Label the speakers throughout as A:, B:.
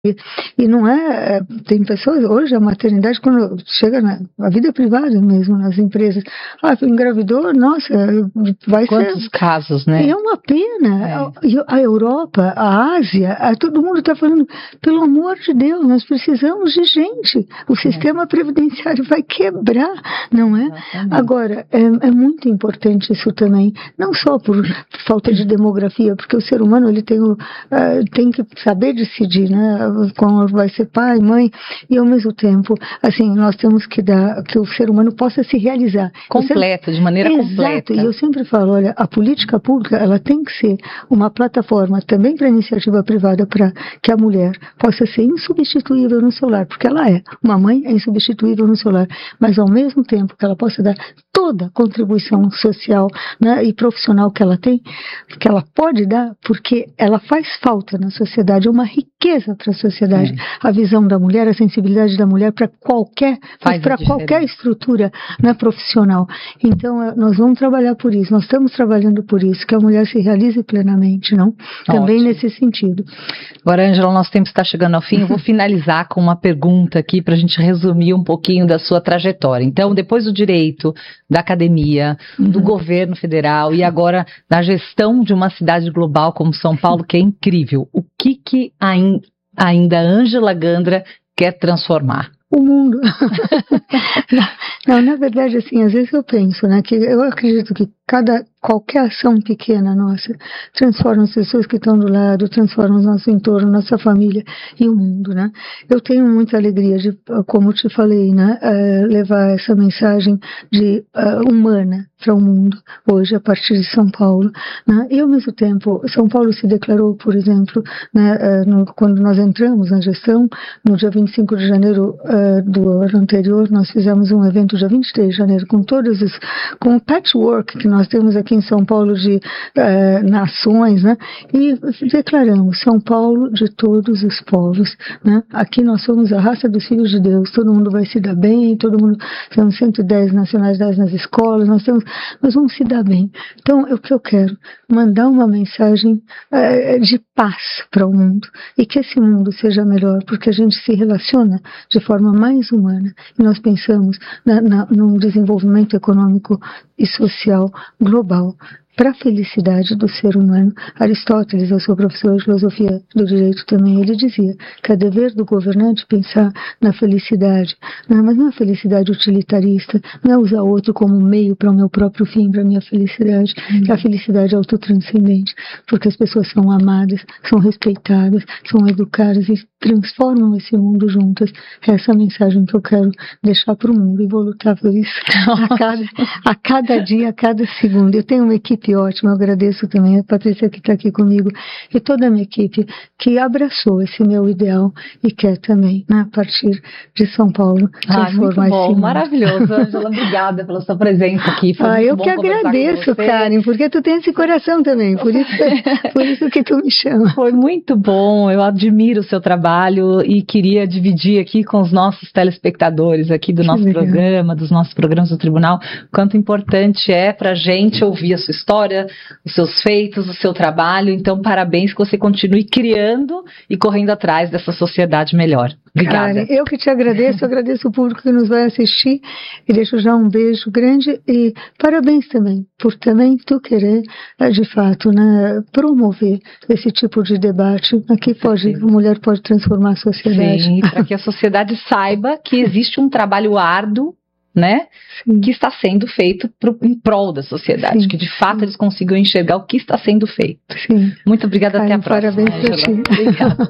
A: E não é, tem pessoas, hoje a maternidade, quando chega na vida privada mesmo, nas empresas, engravidou, nossa, vai
B: Quantos
A: ser...
B: casos, né?
A: E é uma pena, a Europa, a Ásia, todo mundo está falando, pelo amor de Deus, nós precisamos de gente, o sistema previdenciário vai quebrar, não é?
B: Exatamente.
A: Agora, é muito importante isso também, não só por falta de demografia, porque o ser humano ele tem que saber decidir, né? Como vai ser pai, mãe, e ao mesmo tempo, assim, nós temos que dar que o ser humano possa se realizar.
B: De maneira completa.
A: E eu sempre falo, olha, a política pública, ela tem que ser uma plataforma também para a iniciativa privada, para que a mulher possa ser insubstituível no seu lar, porque ela é, uma mãe é insubstituível no seu lar, mas ao mesmo tempo que ela possa dar toda a contribuição social, né, e profissional que ela tem, que ela pode dar, porque ela faz falta na sociedade, é uma riqueza para a sociedade, a visão da mulher, a sensibilidade da mulher para qualquer estrutura, né, profissional. Então, nós vamos trabalhar por isso, nós estamos trabalhando por isso, que a mulher se realize plenamente, não? Também
B: Ótimo.
A: Nesse sentido.
B: Agora, Ângela, o nosso tempo está chegando ao fim, eu vou finalizar com uma pergunta aqui para a gente resumir um pouquinho da sua trajetória. Então, depois do direito, da academia, do governo federal e agora da gestão de uma cidade global como São Paulo, que é incrível, o que ainda Ângela Gandra quer transformar?
A: O mundo. Não, na verdade, assim, às vezes eu penso, né, que eu acredito que qualquer ação pequena nossa transforma as pessoas que estão do lado, transforma o nosso entorno, nossa família e o mundo, né? Eu tenho muita alegria de, como te falei, né, levar essa mensagem humana para o mundo hoje a partir de São Paulo, né? E ao mesmo tempo, São Paulo se declarou, por exemplo, né, quando nós entramos na gestão, no dia 25 de janeiro do ano anterior, nós fizemos um evento dia 23 de janeiro com o patchwork que nós temos aqui em São Paulo de nações, né? E declaramos São Paulo de todos os povos, né? Aqui nós somos a raça dos filhos de Deus, todo mundo vai se dar bem, todo mundo, temos 110 nacionalidades nas escolas, nós vamos se dar bem. Então, o que eu quero? Mandar uma mensagem de paz para o mundo, e que esse mundo seja melhor, porque a gente se relaciona de forma mais humana, e nós pensamos num desenvolvimento econômico e social global, para a felicidade do ser humano. Aristóteles, eu sou professor de filosofia do direito também, ele dizia que é dever do governante pensar na felicidade, né? Mas não é felicidade utilitarista, não é usar o outro como meio para o meu próprio fim, para a minha felicidade, que a felicidade é autotranscendente, porque as pessoas são amadas, são respeitadas, são educadas e transformam esse mundo juntas. Essa é a mensagem que eu quero deixar para o mundo, e vou lutar por isso a cada dia, a cada segundo. Eu tenho uma equipe ótima, eu agradeço também a Patrícia que está aqui comigo, e toda a minha equipe que abraçou esse meu ideal e quer também, né, a partir de São Paulo, transformar esse mundo.
B: Maravilhoso, Ângela, obrigada pela sua presença aqui.
A: Eu que agradeço, Karen, porque tu tem esse coração também, por isso que tu me chama.
B: Foi muito bom, eu admiro o seu trabalho e queria dividir aqui com os nossos telespectadores aqui do nosso programa, dos nossos programas do Tribunal, quanto importante é para a gente ouvir a sua história, os seus feitos, o seu trabalho. Então, parabéns, que você continue criando e correndo atrás dessa sociedade melhor. Obrigada.
A: Karen, eu que te agradeço, agradeço o público que nos vai assistir, e deixo já um beijo grande, e parabéns também, por também tu querer, de fato, né, promover esse tipo de debate. Aqui a mulher pode transformar a sociedade.
B: Sim, para que a sociedade saiba que existe um trabalho árduo, né, que está sendo feito em prol da sociedade, que de fato eles consigam enxergar o que está sendo feito.
A: Sim.
B: Muito obrigada, até a próxima.
A: Parabéns para ti.
B: Obrigada.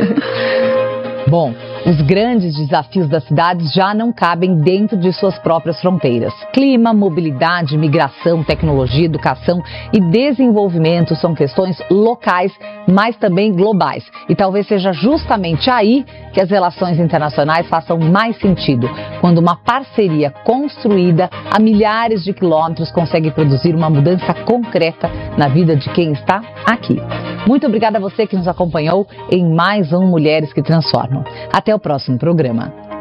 B: Bom, os grandes desafios das cidades já não cabem dentro de suas próprias fronteiras. Clima, mobilidade, migração, tecnologia, educação e desenvolvimento são questões locais, mas também globais. E talvez seja justamente aí que as relações internacionais façam mais sentido, quando uma parceria construída a milhares de quilômetros consegue produzir uma mudança concreta na vida de quem está aqui. Muito obrigada a você que nos acompanhou em mais um Mulheres que Transformam. Até o próximo programa.